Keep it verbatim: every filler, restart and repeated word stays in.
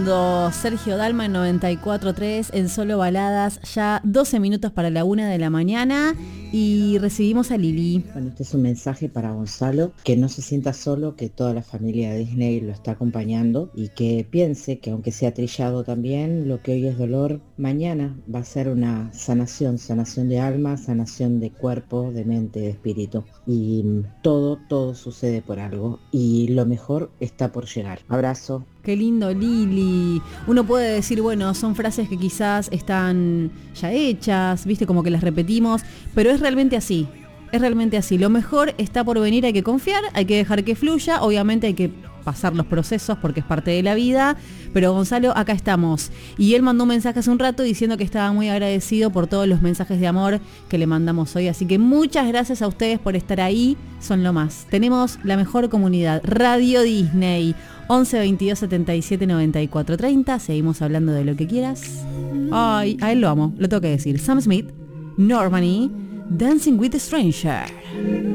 sonando Sergio Dalma en noventa y cuatro punto tres en Solo Baladas, ya doce minutos para la una de la mañana y recibimos a Lili. Bueno, este es un mensaje para Gonzalo, que no se sienta solo, que toda la familia de Disney lo está acompañando y que piense que aunque sea trillado también, lo que hoy es dolor, mañana va a ser una sanación, sanación de alma, sanación de cuerpo, de mente, de espíritu. Y todo, todo sucede por algo y lo mejor está por llegar. Abrazo. Qué lindo, Lili. Uno puede decir, bueno, son frases que quizás están ya hechas, viste, como que las repetimos, pero es realmente así. Es realmente así. Lo mejor está por venir, hay que confiar, hay que dejar que fluya, obviamente hay que pasar los procesos porque es parte de la vida, pero Gonzalo, acá estamos. Y él mandó un mensaje hace un rato diciendo que estaba muy agradecido por todos los mensajes de amor que le mandamos hoy, así que muchas gracias a ustedes por estar ahí, son lo más. Tenemos la mejor comunidad, Radio Disney, once veintidós setenta y siete noventa y cuatro treinta, seguimos hablando de lo que quieras. Ay, a él lo amo, lo tengo que decir. Sam Smith, Normani, Dancing with a Stranger.